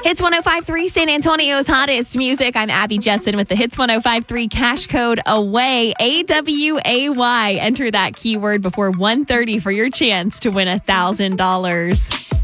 Hits 105.3, San Antonio's hottest music. I'm Abby Jessen with the Hits 105.3 cash code AWAY, AWAY. Enter that keyword before 1:30 for your chance to win $1,000.